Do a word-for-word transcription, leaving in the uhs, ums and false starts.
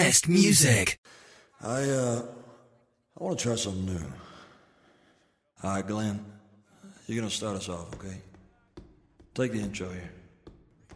best music. I, uh, I want to try something new. All right, Glenn, you're going to start us off, okay? Take the intro here.